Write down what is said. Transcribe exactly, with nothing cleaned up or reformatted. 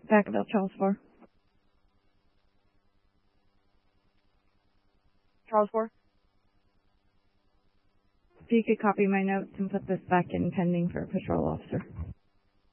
Vacaville, Charles four. Charles four. If you could copy my notes and put this back in pending for a patrol officer.